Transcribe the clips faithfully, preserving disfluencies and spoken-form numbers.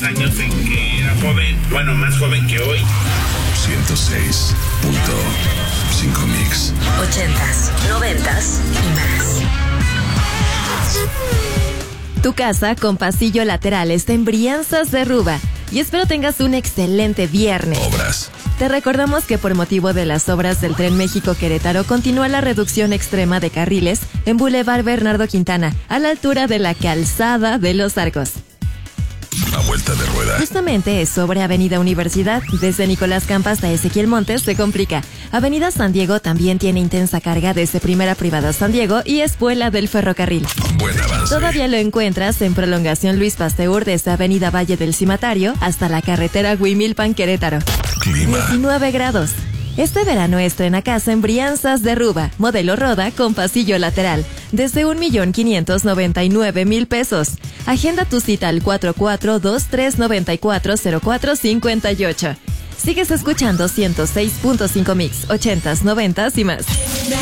años en que era joven, bueno, más joven que hoy. ciento seis punto cinco Mix. Ochentas, noventas y más. Tu casa con pasillo lateral está en Brianzas de Ruba y espero tengas un excelente viernes. Obras. Te recordamos que por motivo de las obras del Tren México-Querétaro continúa la reducción extrema de carriles en Boulevard Bernardo Quintana, a la altura de la Calzada de los Arcos. A vuelta de rueda. Justamente es sobre Avenida Universidad, desde Nicolás Campa hasta Ezequiel Montes se complica. Avenida San Diego también tiene intensa carga desde Primera Privada San Diego y Espuela del Ferrocarril. Buen avance. Todavía lo encuentras en Prolongación Luis Pasteur desde Avenida Valle del Cimatario hasta la carretera Huimilpan Querétaro. Clima. diecinueve grados. Este verano estrena casa en Brianzas de Ruba, modelo Roda con pasillo lateral, desde un millón quinientos noventa y nueve mil pesos. Agenda tu cita al cuatro cuatro dos tres nueve cuatro cero cuatro cinco ocho. Sigues escuchando ciento seis punto cinco Mix, ochentas, noventas y más.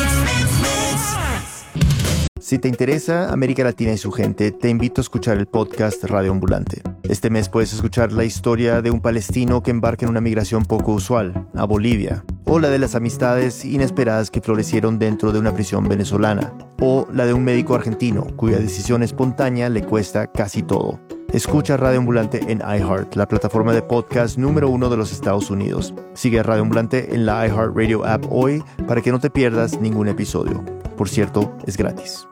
Si te interesa América Latina y su gente, te invito a escuchar el podcast Radio Ambulante. Este mes puedes escuchar la historia de un palestino que embarca en una migración poco usual, a Bolivia, o la de las amistades inesperadas que florecieron dentro de una prisión venezolana, o la de un médico argentino cuya decisión espontánea le cuesta casi todo. Escucha Radio Ambulante en iHeart, la plataforma de podcast número uno de los Estados Unidos. Sigue a Radio Ambulante en la iHeartRadio app hoy para que no te pierdas ningún episodio. Por cierto, es gratis.